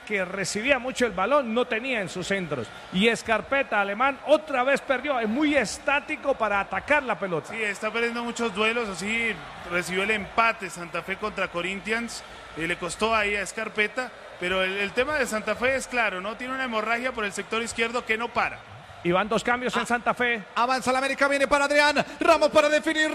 que recibía mucho el balón, no tenía en sus centros. Y Escarpeta, alemán, otra vez perdió. Es muy estático para atacar la pelota. Sí, está perdiendo muchos duelos, así recibió el empate Santa Fe contra Corinthians. Le costó ahí a Escarpeta, pero el tema de Santa Fe es claro, ¿no? Tiene una hemorragia por el sector izquierdo que no para. Y van 2 cambios en Santa Fe. Avanza la América, viene para Adrián. Ramos para definir.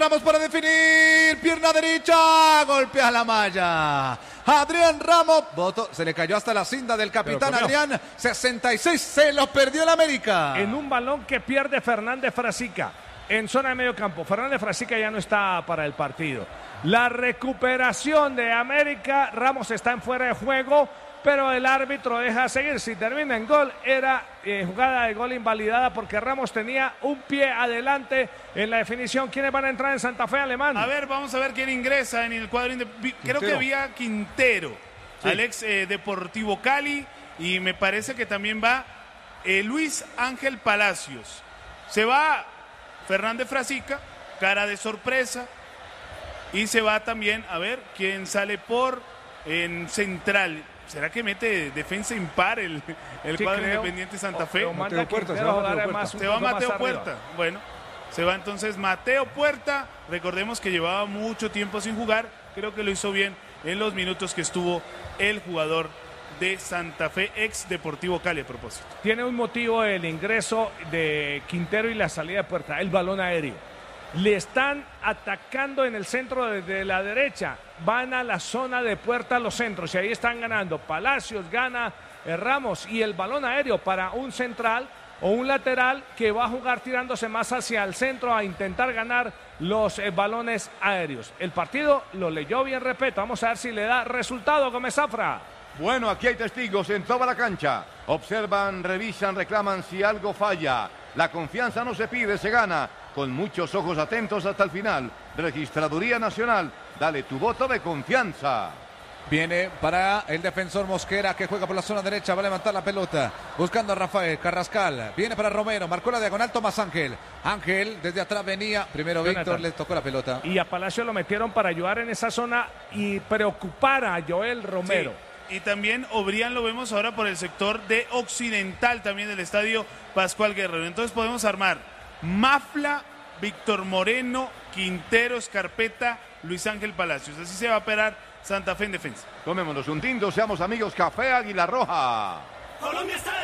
Pierna derecha. Golpea la malla. Adrián Ramos. Voto. Se le cayó hasta la cinta del capitán Adrián. 66. Se lo perdió el América. En un balón que pierde Fernández Frasica. En zona de medio campo. Fernández Frasica ya no está para el partido. La recuperación de América. Ramos está en fuera de juego, pero el árbitro deja seguir. Si termina en gol, era jugada de gol invalidada porque Ramos tenía un pie adelante en la definición. ¿Quiénes van a entrar en Santa Fe, alemán? A ver, vamos a ver quién ingresa en el cuadro. Creo que había Quintero, sí. Alex Deportivo Cali, y me parece que también va Luis Ángel Palacios. Se va Fernández Frasica, cara de sorpresa, y se va también, a ver, quién sale en central. ¿Será que mete defensa impar el cuadro Independiente Santa Fe? Mateo Puerta, se va Mateo Puerta. Bueno, se va entonces Mateo Puerta. Recordemos que llevaba mucho tiempo sin jugar. Creo que lo hizo bien en los minutos que estuvo el jugador de Santa Fe, ex Deportivo Cali a propósito. Tiene un motivo el ingreso de Quintero y la salida de Puerta, el balón aéreo. Le están atacando en el centro desde la derecha. Van a la zona de Puerta los centros y ahí están ganando. Palacios gana Ramos y el balón aéreo para un central o un lateral que va a jugar tirándose más hacia el centro a intentar ganar los balones aéreos. El partido lo leyó bien Repeto. Vamos a ver si le da resultado Gómez Zafra. Bueno, aquí hay testigos en toda la cancha. Observan, revisan, reclaman si algo falla. La confianza no se pide, se gana. Con muchos ojos atentos hasta el final. Registraduría Nacional, dale tu voto de confianza. Viene para el defensor Mosquera que juega por la zona derecha, va a levantar la pelota. Buscando a Rafael Carrascal. Viene para Romero, marcó la diagonal Tomás Ángel. Ángel desde atrás venía. Primero Víctor, le tocó la pelota. Y a Palacio lo metieron para ayudar en esa zona y preocupar a Joel Romero. Sí. Y también Obrián lo vemos ahora por el sector de occidental también del estadio Pascual Guerrero. Entonces podemos armar Mafla, Víctor Moreno, Quintero, Escarpeta, Luis Ángel Palacios. Así se va a operar Santa Fe en defensa. Tomémonos un tinto, seamos amigos. Café Águila Roja. Colombia está